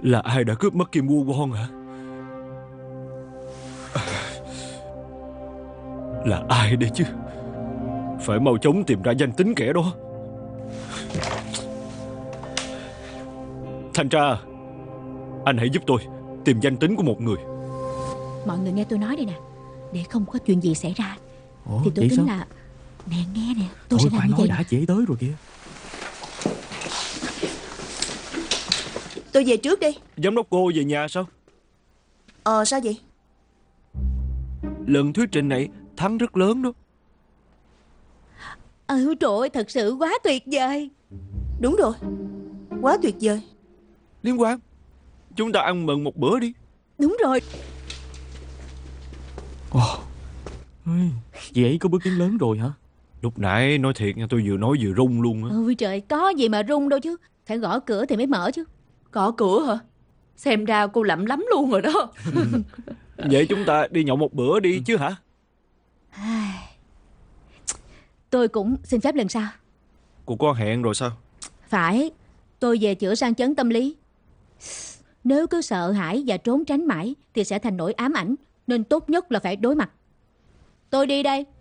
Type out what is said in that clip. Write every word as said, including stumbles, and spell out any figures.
Là ai đã cướp mất Kim Woo Won hả? Là ai đây chứ? Phải mau chóng tìm ra danh tính kẻ đó. Thanh tra, anh hãy giúp tôi tìm danh tính của một người. Mọi người nghe tôi nói đây nè, để không có chuyện gì xảy ra. Ủa, thì tôi tính sao? là nè nghe nè, tôi Thôi sẽ phải làm như nói vậy. đã, trễ tới rồi kìa. Tôi về trước đi. Giám đốc cô về nhà sao? Ờ sao vậy? Lần thuyết trình này thắng rất lớn đó. Ừ trời ơi, thật sự quá tuyệt vời. Đúng rồi, quá tuyệt vời. Liên Quan, chúng ta ăn mừng một bữa đi. Đúng rồi. Ồ, chị ấy có bước tiến lớn rồi hả? Lúc nãy nói thiệt nha, tôi vừa nói vừa run luôn á. Ôi trời, có gì mà rung đâu chứ. Phải gõ cửa thì mới mở chứ. Gõ cửa hả? Xem ra cô lẩm lắm luôn rồi đó. Vậy chúng ta đi nhậu một bữa đi chứ hả? Tôi cũng xin phép lần sau. Cô có hẹn rồi sao? Phải, tôi về chữa sang chấn tâm lý. Nếu cứ sợ hãi và trốn tránh mãi thì sẽ thành nỗi ám ảnh, nên tốt nhất là phải đối mặt. Tôi đi đây.